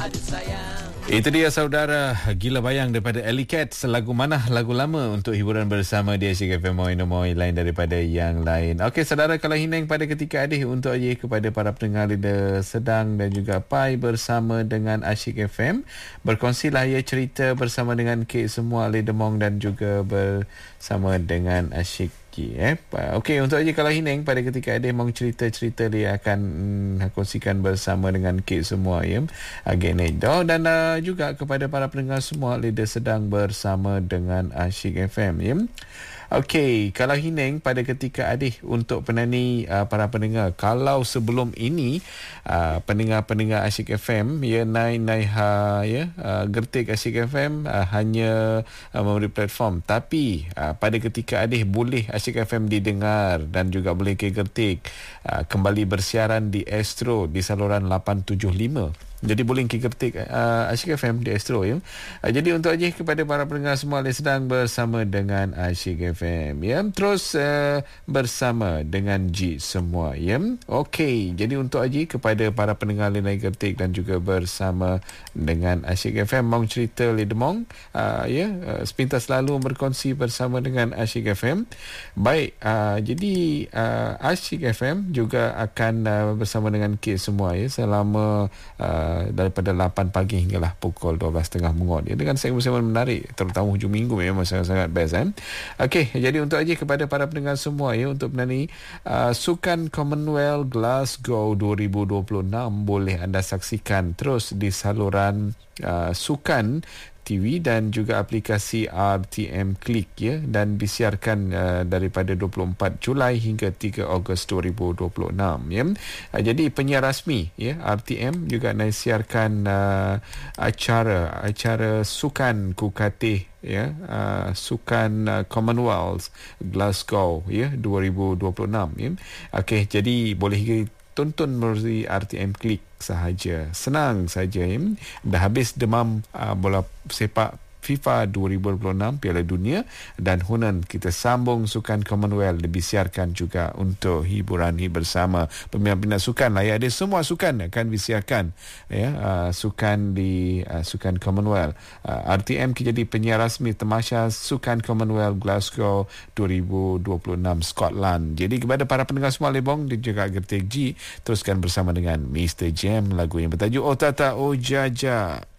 Itu dia saudara, Gila Bayang daripada Alley Cats. Lagu mana? Lagu lama untuk hiburan bersama di Asyik FM Moi lain daripada yang lain. Okey saudara, kalau hinang pada ketika adih untuk aja kepada para pendengar Lidah Sedang dan juga Pai bersama dengan Asyik FM. Berkongsilah ya cerita bersama dengan Kek semua Lidah Mong dan juga bersama dengan Asyik. Okey, untuk aja kalau hinang pada ketika ada mau cerita-cerita dia akan kongsikan bersama dengan Kek semua ya. Ageneda dan juga kepada para pendengar semua Lidah Sedang bersama dengan Asyik FM ya. Okey, kalau hinang pada ketika adih untuk penani para pendengar, kalau sebelum ini pendengar-pendengar Asyik FM ya naik gertik Asyik FM hanya memberi platform, tapi pada ketika adih boleh Asyik FM didengar dan juga boleh ke gertik kembali bersiaran di Astro di saluran 875. Jadi boleh ketik Asyik FM di Astro ya. Jadi untuk aja kepada para pendengar semua yang sedang bersama dengan Asyik FM ya. Terus bersama dengan G semua ya. Okey, jadi untuk aja kepada para pendengar lain ketik dan juga bersama dengan Asyik FM mau cerita Lidemong sepintas selalu berkongsi bersama dengan Asyik FM. Baik, jadi Asyik FM juga akan bersama dengan K semua ya selama daripada 8 pagi hinggalah pukul 12.30 mengot. Dia dengan segmen-segmen menarik, terutama hujung minggu memang sangat-sangat best kan. Okey, jadi untuk aja kepada para pendengar semua ya untuk menani Sukan Commonwealth Glasgow 2026 boleh anda saksikan terus di saluran Sukan TV dan juga aplikasi RTM Click ya, dan disiarkan daripada 24 Julai hingga 3 Ogos 2026 ya. Jadi penyiar rasmi ya RTM juga nak siarkan acara Sukan Kukatih ya, Sukan Commonwealth Glasgow ya 2026 ya. Okey, jadi boleh tonton melalui RTM Click sahaja. Senang saja ya. Dah habis demam bola sepak FIFA 2026 Piala Dunia dan Hunan kita sambung Sukan Commonwealth disiarkan juga untuk hiburan bersama peminat-peminat sukan lah ya. Ada semua sukan akan disiarkan ya, sukan di Sukan Commonwealth. RTM jadi penyiar rasmi tamasya Sukan Commonwealth Glasgow 2026 Scotland. Jadi kepada para pendengar semua Lebong dan juga Gertik G, teruskan bersama dengan Mr. Jam lagu yang bertajuk Oh Tata Oh Jaja.